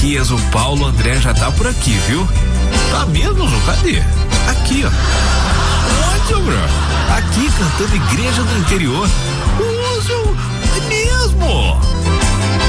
Malaquias, o Paulo André já tá por aqui, viu? Tá mesmo, Zô? Cadê? Aqui, ó. Onde, bro? Aqui cantando Igreja do Interior.